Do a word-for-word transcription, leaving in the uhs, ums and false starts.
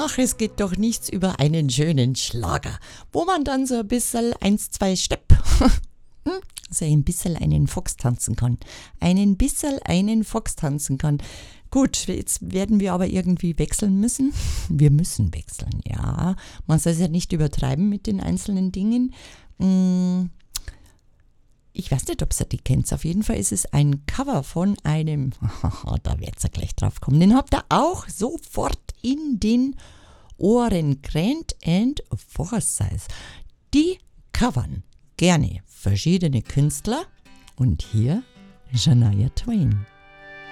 Ach, es geht doch nichts über einen schönen Schlager, wo man dann so ein bisschen eins, zwei Stepp, so ein bisschen einen Fox tanzen kann. Einen bisschen einen Fox tanzen kann. Gut, jetzt werden wir aber irgendwie wechseln müssen. Wir müssen wechseln, ja. Man soll es ja nicht übertreiben mit den einzelnen Dingen. Ich weiß nicht, ob ihr die kennt. Auf jeden Fall ist es ein Cover von einem, da werdet ihr gleich drauf kommen, den habt ihr auch sofort in den Ohren. Grant and Forsyth. Die covern gerne verschiedene Künstler und hier Shania Twain.